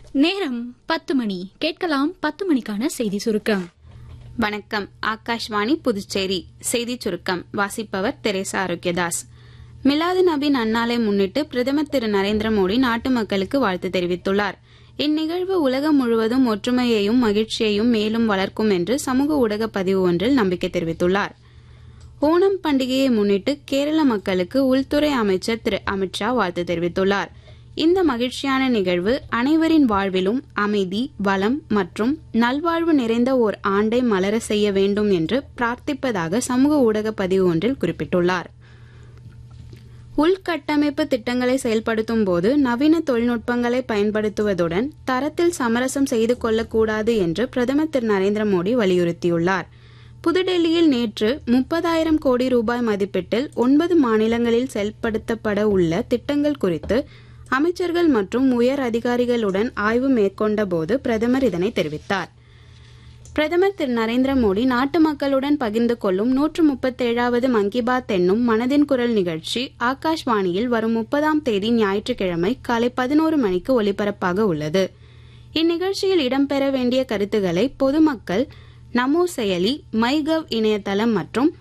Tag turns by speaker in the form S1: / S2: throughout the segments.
S1: நேரம் 10 மணி. கேட்கலாம் 10 மணிக்கான செய்தி சுருக்கம்.
S2: வணக்கம். ஆகாஷ்வாணி புதுச்சேரி செய்தி சுருக்கம் வாசிப்பவர் தெரேசா ஆரோக்கியதாஸ். மிலாது நபி நன்னாளை முன்னிட்டு பிரதமர் திரு நரேந்திர மோடி நாட்டு மக்களுக்கு வாழ்த்து தெரிவித்துள்ளார். இந்நிகழ்வு உலகம் முழுவதும் ஒற்றுமையையும் மகிழ்ச்சியையும் மேலும் வளர்க்கும் என்று சமூக ஊடக பதிவு ஒன்றில் நம்பிக்கை தெரிவித்துள்ளார். ஓணம் பண்டிகையை முன்னிட்டு கேரள மக்களுக்கு உள்துறை அமைச்சர் திரு அமித்ஷா வாழ்த்து தெரிவித்துள்ளார். இந்த மகிழ்ச்சியான நிகழ்வு அனைவரின் வாழ்விலும் அமைதி, வளம் மற்றும் நல்வாழ்வு நிறைந்த ஓர் ஆண்டை மலர செய்ய வேண்டும் என்று பிரார்த்திப்பதாக சமூக ஊடக பதிவு ஒன்றில் குறிப்பிட்டுள்ளார். உள்கட்டமைப்பு திட்டங்களை செயல்படுத்தும் போது நவீன தொழில்நுட்பங்களை பயன்படுத்துவதுடன் தரத்தில் சமரசம் செய்து கொள்ளக்கூடாது என்று பிரதமர் திரு நரேந்திர மோடி வலியுறுத்தியுள்ளார். புதுடெல்லியில் நேற்று 30,000 கோடி ரூபாய் மதிப்பீட்டில் 9 மாநிலங்களில் செயல்படுத்தப்பட உள்ள திட்டங்கள் குறித்து அமைச்சர்கள் மற்றும் உயர் அதிகாரிகளுடன் ஆய்வு மேற்கொண்ட போது பிரதமர் இதனை தெரிவித்தார். பிரதமர் திரு நரேந்திர மோடி நாட்டு மக்களுடன் பகிர்ந்து கொள்ளும் 137வது மன் கி பாத் என்னும் மனதின் குரல் நிகழ்ச்சி ஆகாஷ்வாணியில் வரும் 30ஆம் தேதி ஞாயிற்றுக்கிழமை காலை 11 மணிக்கு ஒலிபரப்பாக உள்ளது. இந்நிகழ்ச்சியில் இடம்பெற வேண்டிய கருத்துக்களை பொதுமக்கள் நமோ செயலி, மைகவ் இணையதளம் மற்றும்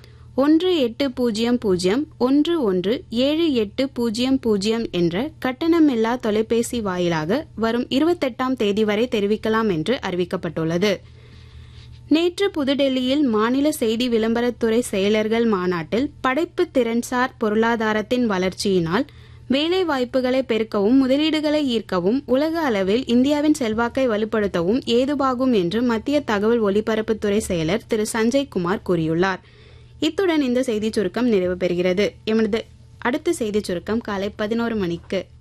S2: 1800117800 என்ற கட்டணமில்லா தொலைபேசி வாயிலாக வரும் 28ஆம் தேதி வரை தெரிவிக்கலாம் என்று அறிவிக்கப்பட்டுள்ளது. நேற்று புதுடெல்லியில் மாநில செய்தி விளம்பரத்துறை செயலர்கள் மாநாட்டில் படைப்பு திறன்சார் பொருளாதாரத்தின் வளர்ச்சியினால் வேலை வாய்ப்புகளை பெருக்கவும் முதலீடுகளை ஈர்க்கவும் உலக அளவில் இந்தியாவின் செல்வாக்கை வலுப்படுத்தவும் ஏதுவாகும் என்று மத்திய தகவல் ஒலிபரப்புத்துறை செயலர் திரு சஞ்சய் குமார் கூறியுள்ளார். இத்துடன் இந்த செய்திச் சுருக்கம் நிறைவு பெறுகிறது. எமது அடுத்த செய்திச் சுருக்கம் காலை 11 மணிக்கு.